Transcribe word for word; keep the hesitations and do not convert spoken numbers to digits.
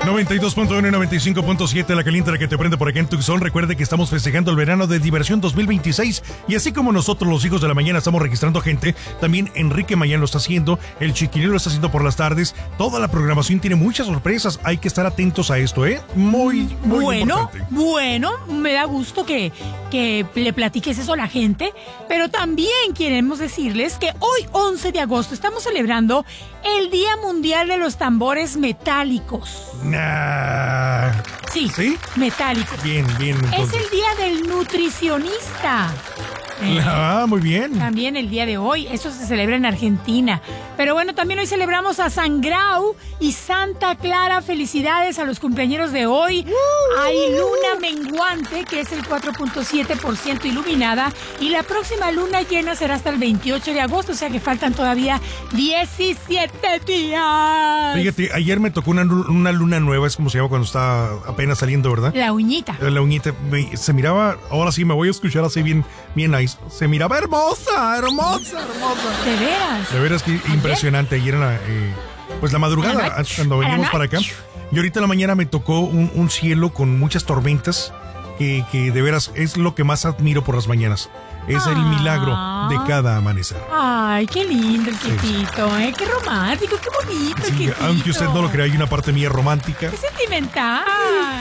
noventa y dos punto uno y noventa y cinco punto siete, la caliente, la que te prende por acá en Tucson. Recuerde que estamos festejando el verano de diversión dos mil veintiséis y así como nosotros los hijos de la mañana estamos registrando gente, también Enrique Mayán lo está haciendo, el Chiquilín lo está haciendo por las tardes. Toda la programación tiene muchas sorpresas, hay que estar atentos a esto, ¿eh? Muy, muy bueno, importante. Bueno, me da gusto que, que le platiques eso a la gente, pero también queremos decirles que hoy, once de agosto, estamos celebrando el Día Mundial de los Tambores Metálicos. Nah. Sí, ¿Sí? metálicos. Bien, bien. Entonces. Es el Día del Nutricionista. Eh, Ah, muy bien. También el día de hoy, eso se celebra en Argentina. Pero bueno, también hoy celebramos a San Grau y Santa Clara. Felicidades a los cumpleañeros de hoy. Uh, Hay luna menguante, que es el cuatro punto siete por ciento iluminada. Y la próxima luna llena será hasta el veintiocho de agosto, o sea que faltan todavía diecisiete días. Fíjate, ayer me tocó una, una luna nueva, es como se llama cuando está apenas saliendo, ¿verdad? La uñita. La uñita, me, se miraba, ahora sí me voy a escuchar así bien, bien nice. Se miraba hermosa, hermosa, hermosa. ¿De veras? De veras que ¿Ayer? Impresionante. Ayer en la, eh, pues la madrugada, la cuando venimos para acá. Y ahorita en la mañana me tocó un, un cielo con muchas tormentas, que, que de veras es lo que más admiro por las mañanas. Es ah. el milagro de cada amanecer. Ay, qué lindo el Quietito, sí. ¿eh? Qué romántico, qué bonito, sí, el Quietito. Aunque usted no lo crea, hay una parte mía romántica. Qué sentimental.